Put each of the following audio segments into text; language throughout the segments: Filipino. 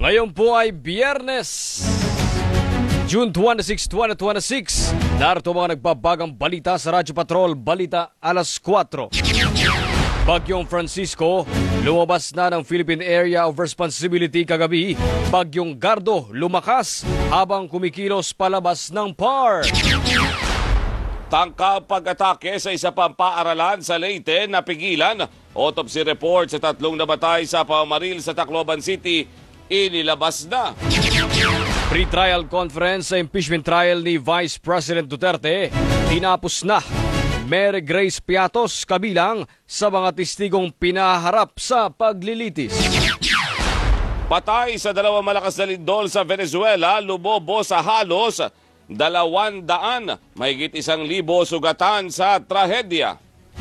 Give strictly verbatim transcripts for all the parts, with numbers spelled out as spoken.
Ngayon po ay Biyernes, June twenty-sixth, twenty twenty-six. Narito mga nagbabagang balita sa Radyo Patrol, balita alas kwatro. Bagyong Francisco, lumabas na ng Philippine Area of Responsibility kagabi. Bagyong Gardo, lumakas habang kumikilos palabas ng P A R. Tangka pag-atake sa isa pang paaralan sa Leyte, napigilan. Autopsy report sa tatlong namatay sa pamamaril sa Tacloban City, inilabas na. Pre-trial conference sa impeachment trial ni Vice President Duterte, tinapos na. Mary Grace Piatos kabilang sa mga testigong pinaharap sa paglilitis. Patay sa dalawang malakas na lindol sa Venezuela, lumobo sa halos dalawang daan, mahigit isang libo sugatan sa trahedya.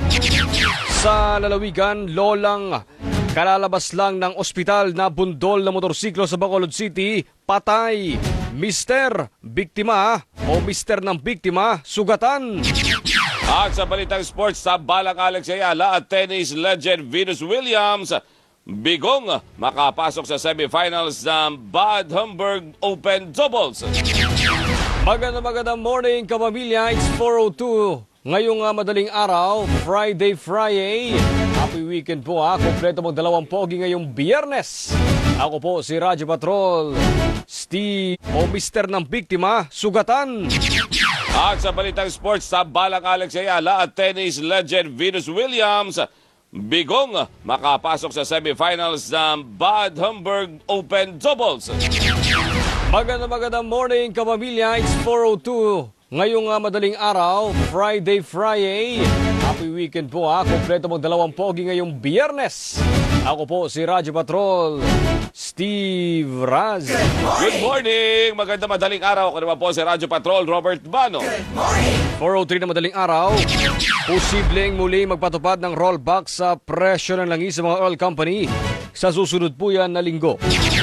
Sa lalawigan, lolang kalalabas lang ng ospital na bundol na motorsiklo sa Bacolod City, patay. Mister Biktima o Mister ng Biktima, sugatan. At sa balitang sports, sabalang Alex Ayala at tennis legend Venus Williams, bigong makapasok sa semifinals ng Bad Homburg Open Doubles. Magandang magandang morning, kapamilya. It's four oh two. Ngayong uh, madaling araw, Friday, Friday. Happy weekend po ha. Kompleto mong dalawang pogi ngayong Biyernes. Ako po si Radyo Patrol, Steve o Mister ng Biktima, sugatan. At sa balitang sports, sabalang Alex Ayala at tennis legend Venus Williams, bigong makapasok sa semifinals ng Bad Homburg Open Doubles. Magandang magandang morning, kapamilya. It's four oh two. Ngayong uh, madaling araw, Friday, Friday. Happy weekend po ha. Kompleto mong dalawang pogi ngayong Biyernes. Ako po si Radyo Patrol, Steve Raz. Good morning! Good morning. Magandang madaling araw. Ako naman po si Radyo Patrol, Robert Bano. four oh three na madaling araw. Posibleng muli magpatupad ng rollback sa presyo ng langis sa mga oil company sa susunod po yan na linggo.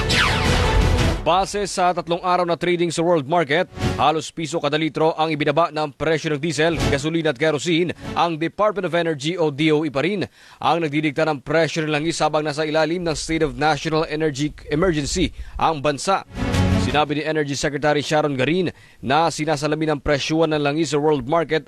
Base sa tatlong araw na trading sa world market, halos piso kada litro ang ibinaba ng presyo ng diesel, gasolina at kerosene. Ang Department of Energy o D O E pa rin ang nagdidikta ng presyo ng langis habang nasa ilalim ng State of National Energy Emergency ang bansa. Sinabi ni Energy Secretary Sharon Garin na sinasalamin ang presyuan ng langis sa world market